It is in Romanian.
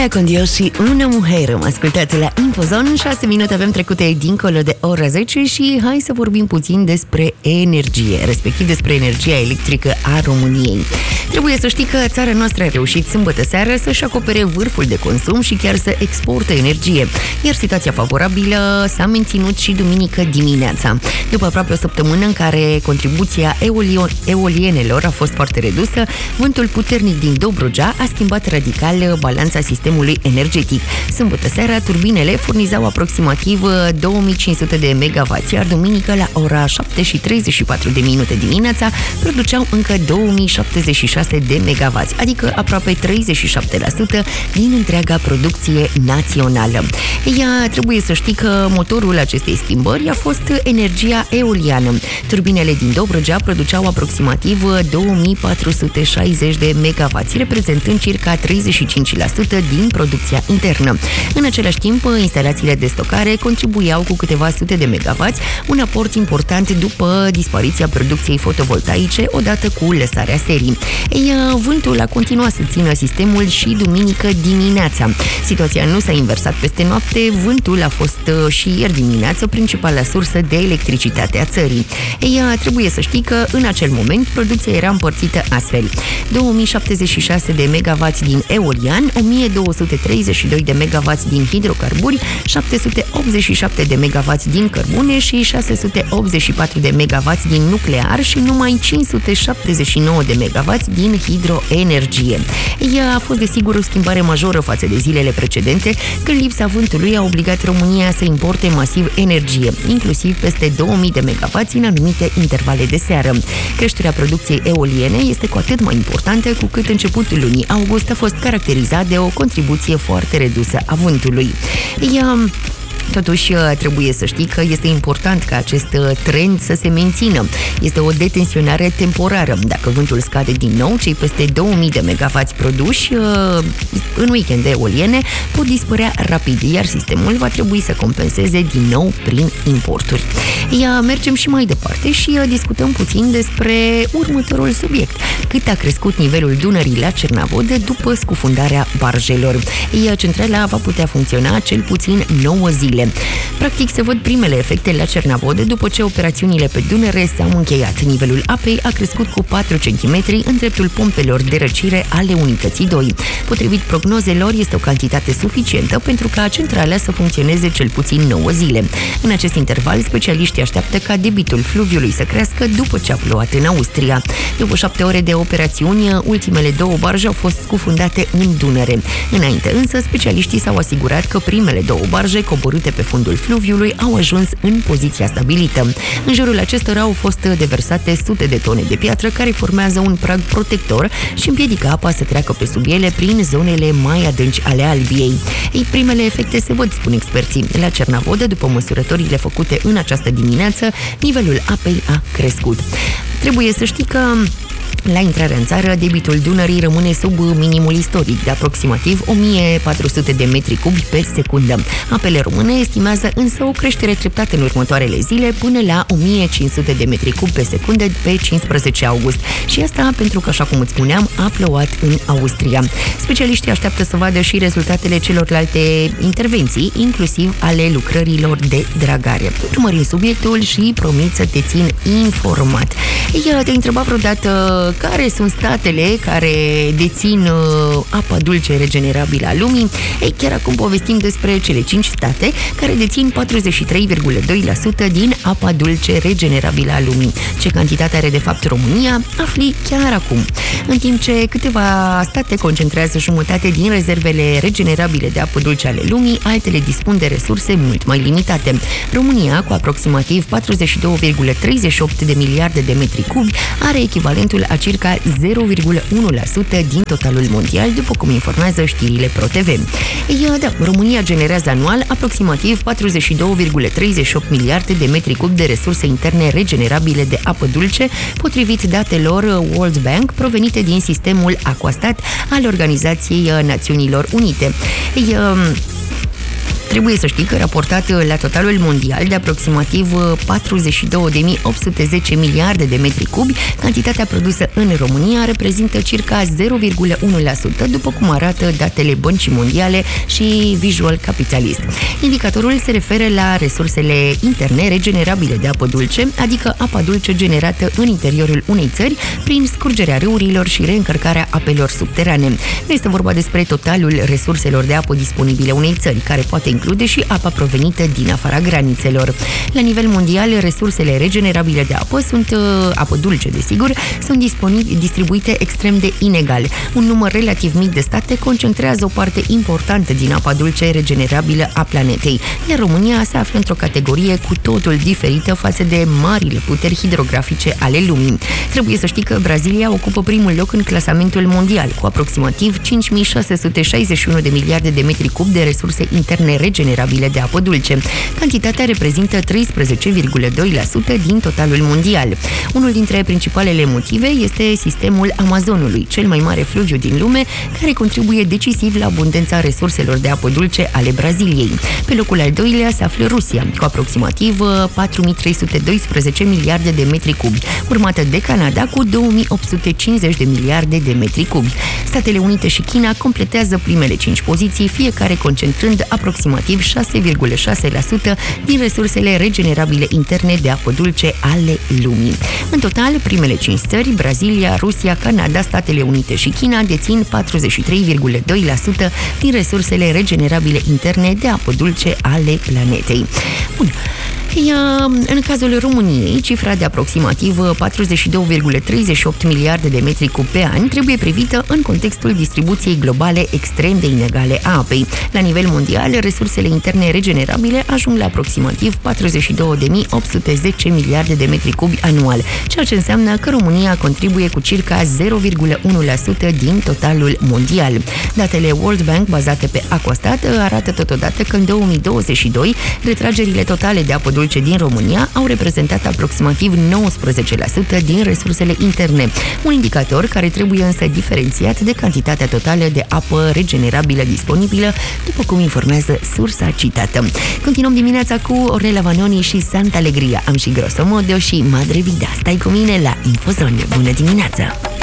Camelia con Dios și una mujer. Am ascultat la Infozon. 6 minute avem trecute dincolo de ora 10 și hai să vorbim puțin despre energie, respectiv despre energia electrică a României. Trebuie să știi că țara noastră a reușit sâmbătă seară să-și acopere vârful de consum și chiar să exporte energie, iar situația favorabilă s-a menținut și duminică dimineața. După aproape o săptămână în care contribuția eolienelor a fost foarte redusă, vântul puternic din Dobrogea a schimbat radical balanța sistemului energetic. Sâmbătă seara, turbinele furnizau aproximativ 2500 de megawatts, iar duminică la ora 7:34 dimineața produceau încă 2076 de megawatts, adică aproape 37% din întreaga producție națională. Ea trebuie să știi că motorul acestei schimbări a fost energia eoliană. Turbinele din Dobrogea produceau aproximativ 2460 de megawatts, reprezentând circa 35% din producția internă. În același timp, instalațiile de stocare contribuiau cu câteva sute de megawatts, un aport important după dispariția producției fotovoltaice odată cu lăsarea serii. Vântul a continuat să țină sistemul și duminică dimineața. Situația nu s-a inversat peste noapte, vântul a fost și ieri dimineață principala sursă de electricitate a țării. Trebuie să știi că în acel moment producția era împărțită astfel: 2076 de megawatts din eolian, 1232 de megawatts din hidrocarburi, 787 de megawatts din cărbune și 684 de megawatts din nuclear și numai 579 de megawatts din hidroenergie. Ea a fost desigur o schimbare majoră față de zilele precedente, când lipsa vântului a obligat România să importe masiv energie, inclusiv peste 2000 de megawatts în anumite intervale de seară. Creșterea producției eoliene este cu atât mai importantă cu cât începutul lunii august a fost caracterizat de o contribuție foarte redusă a vântului. Totuși, trebuie să știi că este important ca acest trend să se mențină. Este o detenționare temporară. Dacă vântul scade din nou, cei peste 2000 de megawatts produși în weekend eoliene pot dispărea rapid, iar sistemul va trebui să compenseze din nou prin importuri. Mergem și mai departe și discutăm puțin despre următorul subiect. Cât a crescut nivelul Dunării la Cernavodă după scufundarea barjelor? Centrala va putea funcționa cel puțin 9 zile. Practic se văd primele efecte la Cernavodă după ce operațiunile pe Dunăre s-au încheiat. Nivelul apei a crescut cu 4 cm în dreptul pompelor de răcire ale unității 2. Potrivit prognozelor, este o cantitate suficientă pentru ca centrala să funcționeze cel puțin 9 zile. În acest interval, specialiștii așteaptă ca debitul fluviului să crească după ce a plouat în Austria. După 7 ore de operațiuni, ultimele 2 barje au fost scufundate în Dunăre. Înainte însă, specialiștii s-au asigurat că primele 2 barje coborâte pe fundul fluviului au ajuns în poziția stabilită. În jurul acestora au fost deversate sute de tone de piatră care formează un prag protector și împiedică apa să treacă pe sub ele prin zonele mai adânci ale Albiei. Primele efecte se văd, spun experții. La Cernavodă, după măsurătorile făcute în această dimineață, nivelul apei a crescut. Trebuie să știi că la intrarea în țară, debitul Dunării rămâne sub minimul istoric de aproximativ 1400 de metri cubi pe secundă. Apele române estimează însă o creștere treptată în următoarele zile până la 1500 de metri cubi pe secundă pe 15 august. Și asta pentru că, așa cum îți spuneam, a plouat în Austria. Specialiștii așteaptă să vadă și rezultatele celorlalte intervenții, inclusiv ale lucrărilor de dragare. Urmărim subiectul și promit să te țin informat. Te-ai întrebat vreodată care sunt statele care dețin apa dulce regenerabilă a lumii? Chiar acum povestim despre cele 5 state care dețin 43,2% din apa dulce regenerabilă a lumii. Ce cantitate are de fapt România? Afli chiar acum. În timp ce câteva state concentrează jumătate din rezervele regenerabile de apă dulce ale lumii, altele dispun de resurse mult mai limitate. România, cu aproximativ 42,38 de miliarde de metri cubi, are echivalentul a circa 0,1% din totalul mondial, după cum informează știrile ProTV. România generează anual aproximativ 42,38 miliarde de metri cubi de resurse interne regenerabile de apă dulce, potrivit datelor World Bank provenite din sistemul Aquastat al Organizației Națiunilor Unite. Trebuie să știi că raportat la totalul mondial de aproximativ 42.810 miliarde de metri cubi, cantitatea produsă în România reprezintă circa 0,1%, după cum arată datele Băncii Mondiale și Visual Capitalist. Indicatorul se referă la resursele interne regenerabile de apă dulce, adică apa dulce generată în interiorul unei țări prin scurgerea râurilor și reîncărcarea apelor subterane. Nu este vorba despre totalul resurselor de apă disponibile unei țări, care poate include și apa provenită din afara granițelor. La nivel mondial, resursele regenerabile de apă apă dulce, desigur, sunt distribuite extrem de inegal. Un număr relativ mic de state concentrează o parte importantă din apa dulce regenerabilă a planetei, iar România se află într-o categorie cu totul diferită față de marile puteri hidrografice ale lumii. Trebuie să știi că Brazilia ocupă primul loc în clasamentul mondial, cu aproximativ 5.661 de miliarde de metri cub de resurse interne regenerabile de apă dulce. Cantitatea reprezintă 13,2% din totalul mondial. Unul dintre principalele motive este sistemul Amazonului, cel mai mare fluviu din lume, care contribuie decisiv la abundența resurselor de apă dulce ale Braziliei. Pe locul al doilea se află Rusia, cu aproximativ 4.312 miliarde de metri cubi, urmată de Canada cu 2.850 de miliarde de metri cubi. Statele Unite și China completează primele 5 poziții, fiecare concentrând aproximativ 6,6% din resursele regenerabile interne de apă dulce ale lumii. În total, primele 5 țări, Brazilia, Rusia, Canada, Statele Unite și China, dețin 43,2% din resursele regenerabile interne de apă dulce ale planetei. Bun. În cazul României, cifra de aproximativ 42,38 miliarde de metri cub pe an trebuie privită în contextul distribuției globale extrem de inegale a apei. La nivel mondial, resursele interne regenerabile ajung la aproximativ 42.810 miliarde de metri cubi anual, ceea ce înseamnă că România contribuie cu circa 0,1% din totalul mondial. Datele World Bank bazate pe Aquastat arată totodată că în 2022 retragerile totale de apă dulce din România au reprezentat aproximativ 19% din resursele interne, un indicator care trebuie însă diferențiat de cantitatea totală de apă regenerabilă disponibilă, după cum informează sursa citată. Continuăm dimineața cu Ornella Vanoni și Santa Alegria. Am și Grosomodo și Madre Vida. Stai cu mine la Infozone. Bună dimineața!